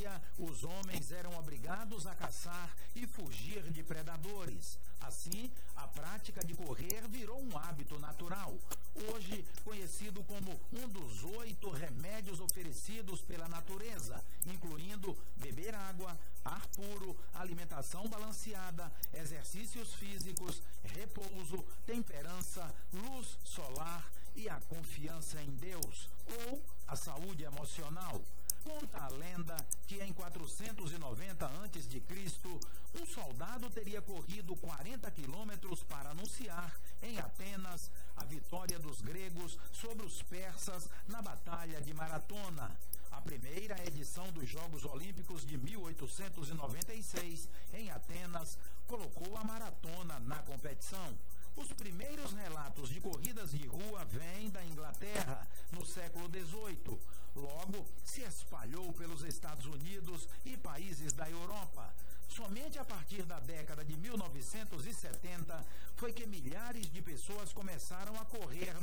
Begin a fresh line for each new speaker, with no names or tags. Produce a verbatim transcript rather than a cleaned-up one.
dia, os homens eram obrigados a caçar e fugir de predadores. Assim, a prática de correr virou um hábito natural, hoje conhecido como um dos oito remédios oferecidos pela natureza, incluindo beber água, ar puro, alimentação balanceada, exercícios físicos, repouso, temperança, luz solar e a confiança em Deus, ou a saúde emocional. Conta a lenda que em quatrocentos e noventa antes de Cristo, um soldado teria corrido quarenta quilômetros para anunciar, em Atenas, a vitória dos gregos sobre os persas na Batalha de Maratona. A primeira edição dos Jogos Olímpicos de mil oitocentos e noventa e seis, em Atenas, colocou a maratona na competição. Os primeiros relatos de corridas de rua vêm da Inglaterra, no século dezoito. Logo, se espalhou pelos Estados Unidos e países da Europa. Somente a partir da década de mil novecentos e setenta foi que milhares de pessoas começaram a correr